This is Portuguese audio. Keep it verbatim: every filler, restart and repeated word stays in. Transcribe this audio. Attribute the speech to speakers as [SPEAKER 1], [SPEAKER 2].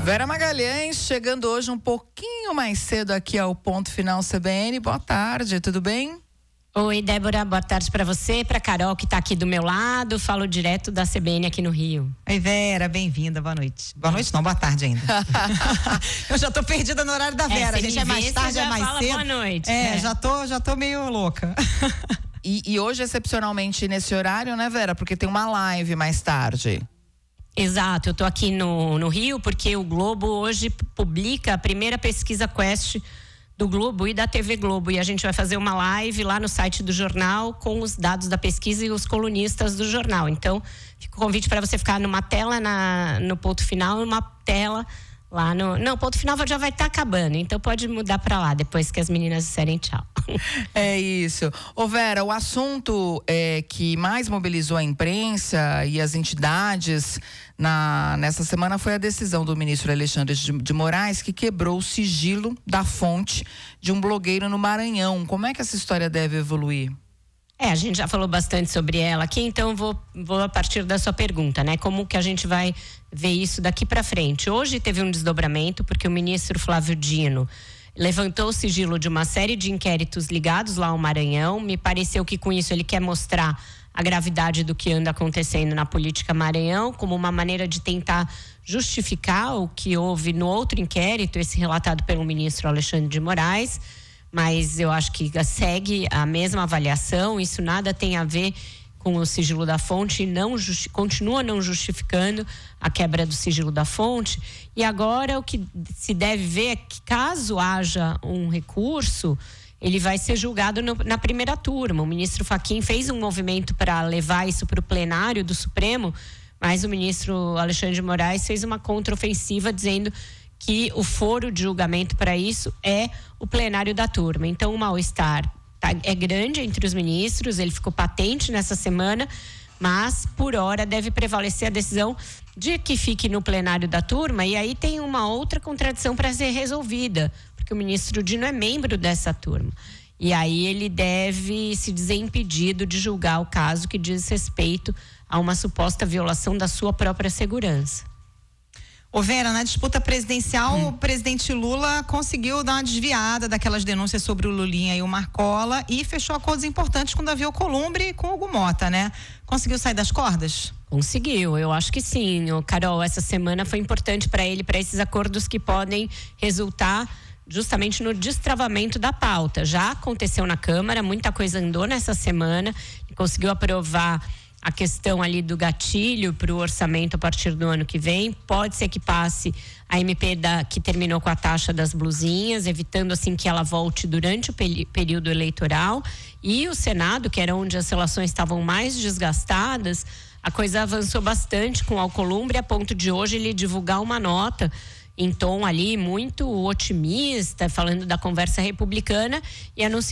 [SPEAKER 1] Vera Magalhães chegando hoje um pouquinho mais cedo aqui ao Ponto Final C B N. Boa tarde, tudo bem?
[SPEAKER 2] Oi, Débora, boa tarde para você, para Carol que está aqui do meu lado, falo direto da C B N aqui no Rio.
[SPEAKER 3] Oi, Vera, bem-vinda, boa noite. Boa noite não, boa tarde ainda. Eu já tô perdida no horário da Vera,
[SPEAKER 2] é,
[SPEAKER 3] a gente é mais tarde, é mais cedo.
[SPEAKER 2] Boa noite.
[SPEAKER 3] É, é, já tô, já tô meio louca.
[SPEAKER 1] E, e hoje, excepcionalmente, nesse horário, né, Vera? Porque tem uma live mais tarde.
[SPEAKER 2] Exato, eu tô aqui no, no Rio porque o Globo hoje publica a primeira pesquisa Quest do Globo e da T V Globo, e a gente vai fazer uma live lá no site do jornal com os dados da pesquisa e os colunistas do jornal. Então, fica o convite para você ficar numa tela na, no Ponto Final, numa tela lá no... Não, o Ponto Final já vai estar tá acabando, então pode mudar para lá depois que as meninas disserem tchau.
[SPEAKER 1] É isso. Ô Vera, o assunto é, que mais mobilizou a imprensa e as entidades na, nessa semana foi a decisão do ministro Alexandre de, de Moraes, que quebrou o sigilo da fonte de um blogueiro no Maranhão. Como é que essa história deve evoluir?
[SPEAKER 2] É, a gente já falou bastante sobre ela aqui, então vou, vou a partir da sua pergunta, né? Como que a gente vai ver isso daqui para frente? Hoje teve um desdobramento, porque o ministro Flávio Dino levantou o sigilo de uma série de inquéritos ligados lá ao Maranhão. Me pareceu que com isso ele quer mostrar a gravidade do que anda acontecendo na política Maranhão, como uma maneira de tentar justificar o que houve no outro inquérito, esse relatado pelo ministro Alexandre de Moraes. Mas eu acho que segue a mesma avaliação, isso nada tem a ver com o sigilo da fonte e não justi- continua não justificando a quebra do sigilo da fonte. E agora o que se deve ver é que, caso haja um recurso, ele vai ser julgado no, na primeira turma. O ministro Fachin fez um movimento para levar isso para o plenário do Supremo, mas o ministro Alexandre de Moraes fez uma contraofensiva dizendo que o foro de julgamento para isso é o plenário da turma. Então o mal-estar tá, é grande entre os ministros, ele ficou patente nessa semana, mas por hora deve prevalecer a decisão de que fique no plenário da turma. E aí tem uma outra contradição para ser resolvida, porque o ministro Dino é membro dessa turma. E aí ele deve se dizer impedido de julgar o caso que diz respeito a uma suposta violação da sua própria segurança.
[SPEAKER 3] Ô Vera, na disputa presidencial, hum. o presidente Lula conseguiu dar uma desviada daquelas denúncias sobre o Lulinha e o Marcola e fechou acordos importantes com o Davi Alcolumbre e com o Hugo Mota, né? Conseguiu sair das cordas?
[SPEAKER 2] Conseguiu, eu acho que sim. O Carol, essa semana foi importante para ele, para esses acordos que podem resultar justamente no destravamento da pauta. Já aconteceu na Câmara, muita coisa andou nessa semana, conseguiu aprovar a questão ali do gatilho para o orçamento a partir do ano que vem. Pode ser que passe a M P da, que terminou com a taxa das blusinhas, evitando assim que ela volte durante o peri- período eleitoral. E o Senado, que era onde as relações estavam mais desgastadas, a coisa avançou bastante com o Alcolumbre, a ponto de hoje ele divulgar uma nota em tom ali muito otimista, falando da conversa republicana e anunciando